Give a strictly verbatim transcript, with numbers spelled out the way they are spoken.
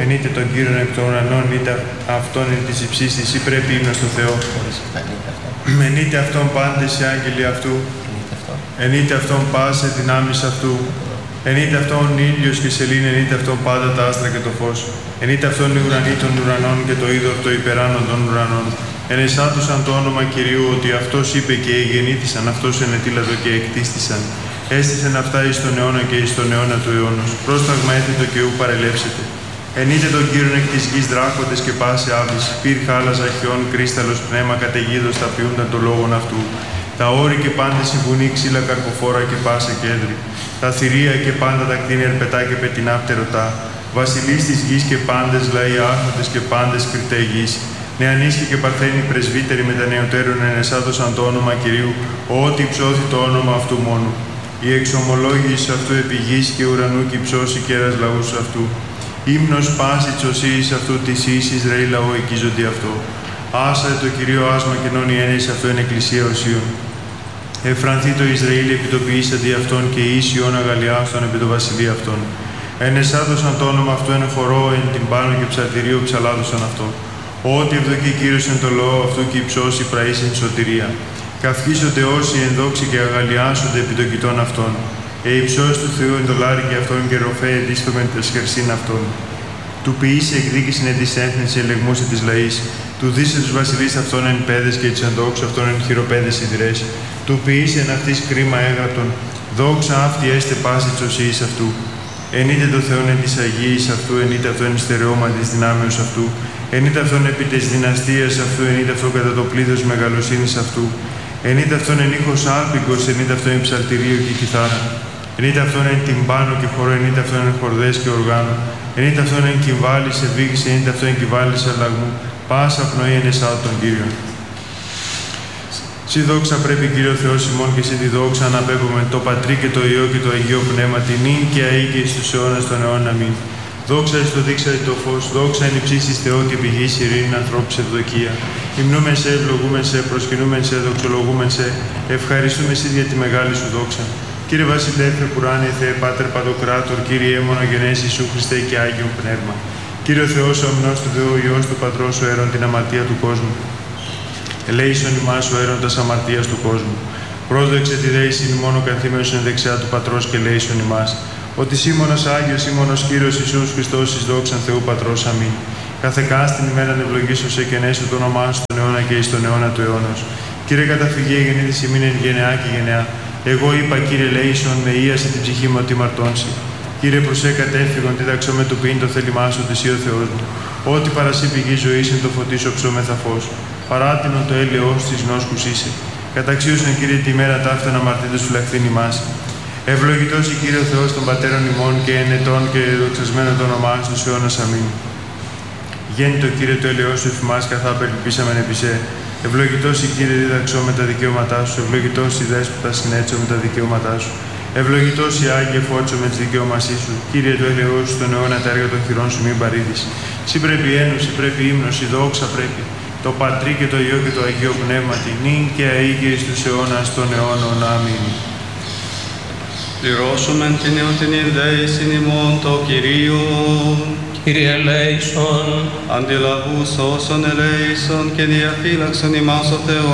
ενείτε τον Κύριον εκ των ουρανών, είτε αυτόν εν της υψής της, ή πρέπει ύμνος στο Θεό. Ενείτε αυτόν πάντες οι άγγελοι αυτού, ενείτε αυτόν πάσε δυνάμεις αυτού, ενείτε αυτόν ήλιος και σελήνη, ενείτε αυτόν πάντα τα άστρα και το φως, ενείτε αυτόν οι ουρανοί των ουρανών και το είδωρ το υπεράνω των ουρανών. Ενεσάτωσαν το όνομα Κυρίου, ότι αυτός είπε και εγεννήθησαν, αυτός ενετήλατο και εκτίστησαν. Έστησεν αυτά εις τον αιώνα και εις τον αιώνα του αιώνος. Πρόσταγμα έθετο και ου παρελεύσετε. Ενείτε τον Κύριον εκ της γης δράκοντες και πάσε άβης, πυρ χάλαζα χιόν, κρίσταλος πνεύμα καταιγίδος τα ποιούνταν το λόγον αυτού. Τα όρη και πάντες η βουνή, ξύλα καρποφόρα και πάσε κέντρη. Τα θηρία και πάντα τα κτίνη ερπετά και πετεινά πτερωτά. Βασιλείς της γης και πάντες λαοί άρχοντες και πάντες κριτέ γης. Νεανίσχοι και παρθένοι πρεσβύτεροι με τα νεωτέρων ενεσάδωσαν το όνομα Κυρίου, ότι υψώθη το όνομα αυτού μόνο. Η εξομολόγηση αυτού επί γης και ουρανού και υψώσει κέρας λαούς αυτού. Ύμνος πάση τσοσίης αυτού της εις Ισραήλ λαό εκείζοντι αυτό. Άσα το Κυρίο άσμα και νόν η έννοια αυτού εν εκκλησία οσίων. Εφρανθεί το Ισραήλ επί το ποιήσαντι αυτόν και εις Ιών αγαλιάστον επί το βασιλεία αυτόν. Ενεσάδωσαν το όνομα αυτού εν χορό, εν την πάνω και ψαλτηρίο ψαλάδωσαν αυτό. Ότι ευδοκεί Κύριος εν το λόγο αυτού και υψώσει πραείς εν σωτηρία. Καυχήσονται όσοι ενδόξοι και αγαλιάσονται επί των κοιτών αυτών. Ε υψώσει του Θεού εν το λάρι και αυτόν και ροφέ εδίστομεν τα σχερσίν αυτών. Του ποιήσει εκδίκησιν εν της έθνης ελεγμούσε της λαής. Του δίσε τους βασιλείς αυτών εν πέδες και τους ενδόξους αυτών εν χειροπέδες ιδρές. Του ποιήσει εν αυτής κρίμα έγραπτον. Δόξα αυτή έστε πάση τσοσίης αυτού. Ενείτε το Θεόν εν της Αγίης αυτού, ενείτε αυτόν εν στερεώμα της δυνάμεως αυτού. Ενείτε αυτόν επί της δυναστείας αυτού, ενείτε αυτόν κατά το πλήθος μεγαλοσύνης αυτού. Ενείτε αυτόν εν ήχος άλπικος, ενείτε αυτόν εν ψαλτηρίο και κιθάρα. Ενείτε αυτόν εν τυμπάνο και χορό, ενείτε αυτόν εν χορδές και οργάνο. Ενείτε αυτόν εν κυμβάλης ευήγηση, ενείτε αυτόν εν κυμβάλης αλλαγμού. Πάσα πνοή εν εσάω τον Κύριον. Συ δόξα πρέπει Κύριο Θεός ημών και συ τη δόξα αναπέμπουμε το Πατρί και το Υιό και το Αγίο Πνεύμα, την νυν και αεί και εις τους αιώνας των αιώνων. Αμήν. Δόξα εις το δείξα το φως, δόξα εν υψίστης Θεό και πηγής ειρήνη ανθρώπους ευδοκία. Υμνούμεν σε, ευλογούμεν σε, προσκυνούμεν σε, δοξολογούμεν σε, ευχαριστούμε σε για τη μεγάλη σου δόξα. Κύριε Βασιλεύε, Πουράνιε Θεέ, Πάτερ Παντοκράτορ, Κύριε μονογενές Ιησού Χριστέ και Άγιον Πνεύμα. Κύριε Θεός, ο αμνός του Θεού, Υιός του Πατρός, ο αίρον την αμαρτία του κόσμου. Ελέησον ημάς ο αίροντας αμαρτίας του κόσμου. Πρόσδεξε τη δέηση μόνο καθήμενος εν δεξιά του Πατρός και ελέησον ημάς. Ότι σήμωνος Άγιος, σήμωνος Κύριος Ιησούς Χριστός εις δόξαν Θεού Πατρός. Αμήν. Κάθε κάστην ημέραν ευλογήσωσε και νέσου το όνομά σου τον αιώνα και εις τον αιώνα του αιώνος. Κύριε καταφυγή γεννήθης ημίν εν γενεά και γενεά. Εγώ είπα, Κύριε λέησον, με ίασε την ψυχή μου ότι μαρτώνσει. Κύριε προσέ κατέφυγον, δίδαξω με του ποιήν το θέλημά σου της Υιό Θεός μου. Ό,τι παρασύ πηγή ζωής εν το φωτίσω ψώμεθα φως. Παράτηνον το έλεος της γνώσκους είσαι. Καταξίωσον, Κύριε, τη μέρα ταύτων αμαρτήτως φυλαχθήν ημάς. Ευλογητός η Κύριε ο Θεός των πατέρων ημών και ενετών και δοξασμένο το όνομά σου στους αιώνας. Αμήν. Γέννητο Κύριε το έλεος σου εφημάς καθά περιλυπήσαμεν επί σε. Ευλογητός η Κύριε δίδαξό με τα δικαιώματά σου. Ευλογητός η Δέσποτα συνέτσω με τα δικαιώματά σου. Ευλογητός η Άγιε φώτσο με τις δικαιώμασή σου. Κύριε το έλεος σου στον αιώνα τα έργα των χειρών σου μην παρήδεις. Συ πρέπει ένωση, πρέπει ύμνος, η δόξα πρέπει. Το Πατρί και το Υιό και το Αγίο Πνεύμα την νυν και αεί και εις τους αιώνας των αιώνων. Αμήν. Πληρώσομεν την εωτινήν δέησιν ημών το Κυρίο. Κύριε ελέησον. Αντιλαβούς όσων ελέησον και διαφύλαξον ημάς ο Θεός.